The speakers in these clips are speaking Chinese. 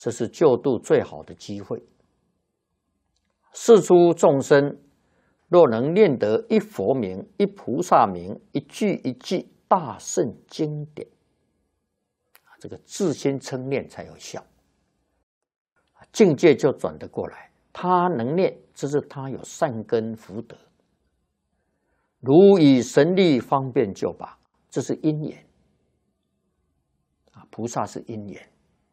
这是救度最好的机会。世出众生，若能念得一佛名、一菩萨名、一句一句大圣经典，这个自心称念才有效，境界就转得过来。他能念，这是他有善根福德，如以神力方便救拔，这是因缘。菩萨是因缘，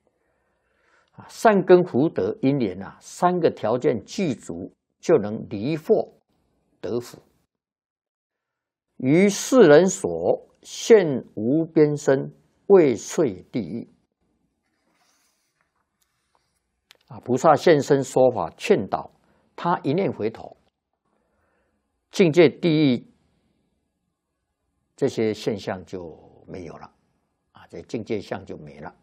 善根福德因缘三个条件具足，就能离祸得福。于世人所现无边身，未遂地狱。菩萨现身说法劝导，他一念回头，境界地狱这些现象就没有了。这境界相就没了。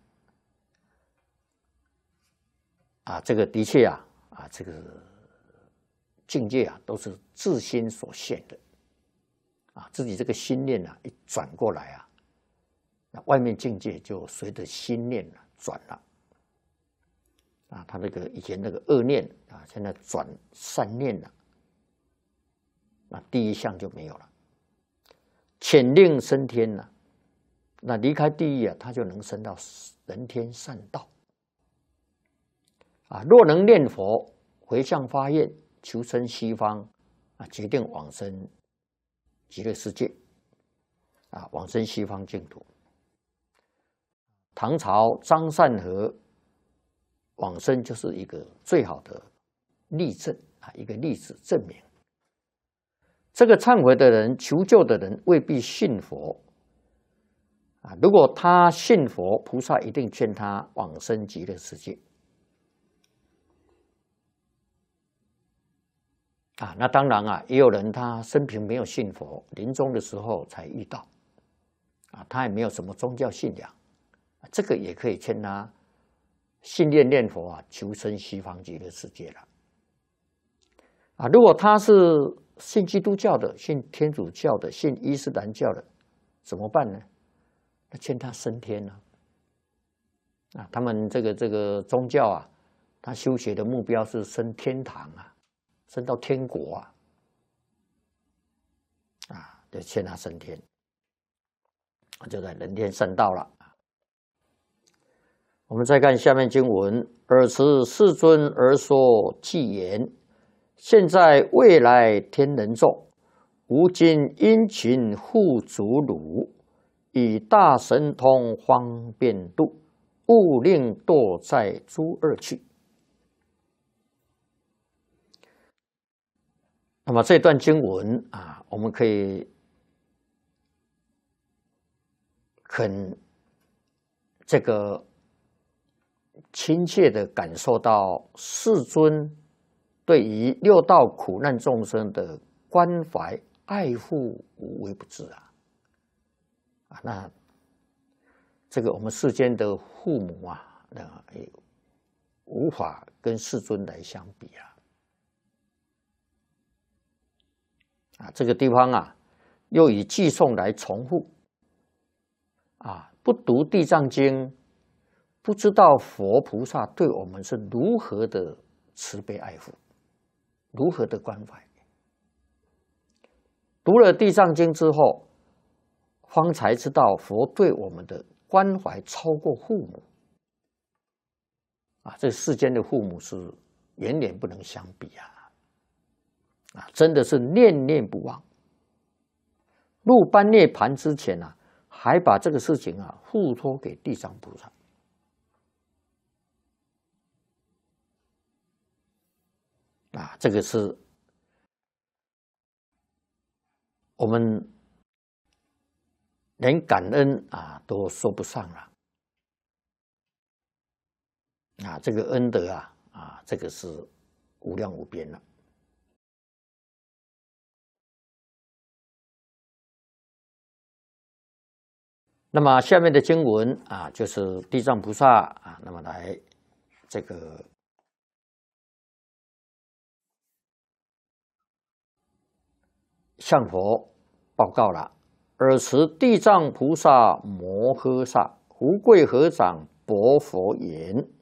这个的确这个境界都是自心所现的。自己这个心念一转过来那外面境界就随着心念转了。他那个以前那个恶念现在转善念了，那第一项就没有了。潜令升天了。那离开地狱他就能升到人天善道。若能念佛回向发愿，求生西方决定往生极乐世界往生西方净土。唐朝张善和往生就是一个最好的例证一个例子证明。这个忏悔的人、求救的人未必信佛。如果他信佛，菩萨一定劝他往生极乐世界。那当然也有人他生平没有信佛，临终的时候才遇到，他也没有什么宗教信仰，这个也可以劝他信念佛求生西方极乐世界了。如果他是信基督教的、信天主教的、信伊斯兰教的，怎么办呢？劝他升天他们这个宗教他修学的目标是升天堂升到天国就劝他升天，就在人天善道了。我们再看下面经文：尔时世尊而说偈言：现在未来天人众，吾今殷勤护足汝。以大神通方便度，勿令堕在诸恶趣。那么这段经文我们可以很这个亲切的感受到世尊对于六道苦难众生的关怀爱护无微不至那这个我们世间的父母无法跟世尊来相比这个地方又以偈颂来重复不读地藏经，不知道佛菩萨对我们是如何的慈悲爱护，如何的关怀。读了地藏经之后，方才知道佛对我们的关怀超过父母这世间的父母是远远不能相比真的是念念不忘。入般涅槃之前还把这个事情付托给地藏菩萨。这个是我们连感恩都说不上了这个恩德这个是无量无边了。那么下面的经文就是地藏菩萨那么来这个向佛报告了。尔时地藏菩萨摩诃萨福贵合掌薄佛言：